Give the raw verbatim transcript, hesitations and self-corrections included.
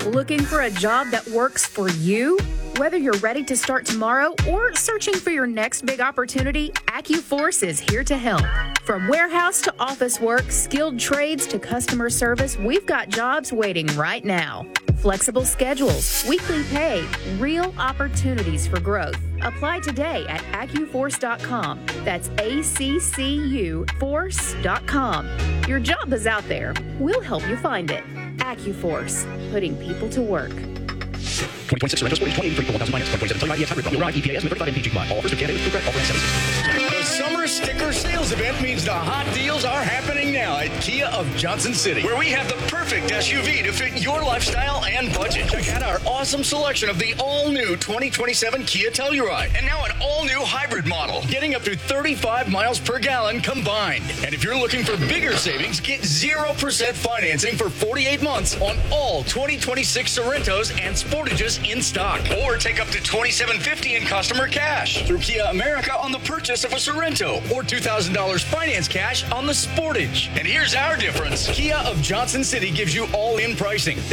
Looking for a job that works for you? Whether you're ready to start tomorrow or searching for your next big opportunity, AccuForce is here to help. From warehouse to office work, skilled trades to customer service, we've got jobs waiting right now. Flexible schedules, weekly pay, real opportunities for growth. Apply today at accu force dot com. That's A C C U force dot com. Your job is out there. We'll help you find it. AccuForce, putting people to work. twenty twenty-six Sorento Sport twenty eighty-three for one thousand finance. twenty twenty-seven Telluride E X hybrid. Arrive E P A S with thirty-five M P G combined. All offers to candidates through credit. Offer at seven six. The summer sticker sales event means the hot deals are happening now at Kia of Johnson City, where we have the perfect S U V to fit your lifestyle and budget. Check out our awesome selection of the all-new twenty twenty-seven Kia Telluride, and now an all-new hybrid model, getting up to thirty-five miles per gallon combined. And if you're looking for bigger savings, get zero percent financing for forty-eight months on all twenty twenty-six Sorrentos and Sportages in stock, or take up to twenty-seven fifty in customer cash through Kia America on the purchase of a Sorrento, or two thousand dollars finance cash on the Sportage. And here's our difference. Kia of Johnson City gives you all-in pricing.